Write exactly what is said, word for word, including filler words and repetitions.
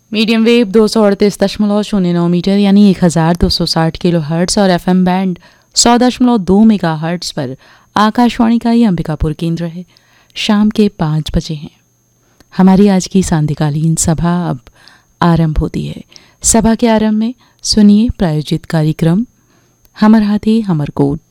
Medium wave दो सौ अड़तीस दशमलव शून्य नौ मीटर यानी एक हज़ार दो सौ साठ किलो हर्ट्स और एफ एम बैंड सौ दशमलव दो मेगा हर्ट्स पर आकाशवाणी का ये अंबिकापुर केंद्र है। शाम के पाँच बजे हैं। हमारी आज की सांध्यकालीन सभा अब आरंभ होती है। सभा के आरंभ में सुनिए प्रायोजित कार्यक्रम हमर हाथी हमर कोट।